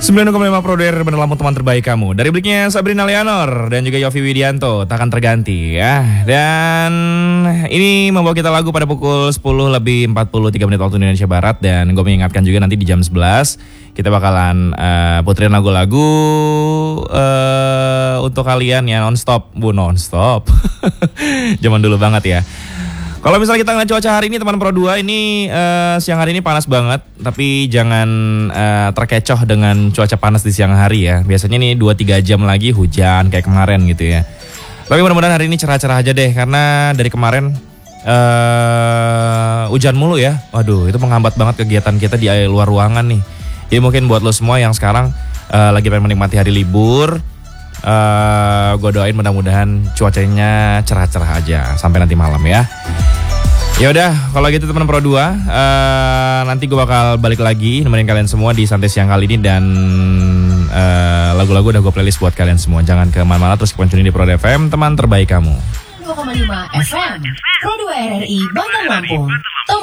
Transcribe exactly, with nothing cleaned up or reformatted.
sembilan koma lima Pro Dare bener lampu teman terbaik kamu. Dari berikutnya Sabrina Leonor dan juga Yofi Widianto, takkan terganti ya. Dan ini membawa kita lagu pada pukul sepuluh lebih empat puluh tiga menit waktu Indonesia Barat. Dan gue mengingatkan juga nanti di jam sebelas kita bakalan uh, puterin lagu-lagu uh, untuk kalian ya, non-stop. Bu, non-stop zaman dulu banget ya. Kalau misalnya kita ngeliat cuaca hari ini teman Pro dua ini uh, siang hari ini panas banget. Tapi jangan uh, terkecoh dengan cuaca panas di siang hari ya. Biasanya nih dua tiga jam lagi hujan kayak kemarin gitu ya. Tapi mudah-mudahan hari ini cerah-cerah aja deh. Karena dari kemarin uh, hujan mulu ya. Waduh, itu menghambat banget kegiatan kita di luar ruangan nih. Jadi mungkin buat lo semua yang sekarang uh, lagi pengen menikmati hari libur, uh, gue doain mudah-mudahan cuacanya cerah-cerah aja sampai nanti malam ya. Ya udah, kalau gitu teman Pro dua, uh, nanti gue bakal balik lagi nemenin kalian semua di Santai Siang kali ini. Dan uh, lagu-lagu udah gue playlist buat kalian semua. Jangan kemana-mana, terus kepancunin di Pro F M, teman terbaik kamu. dua koma lima F M Pro dua R R I Bandar Lampung.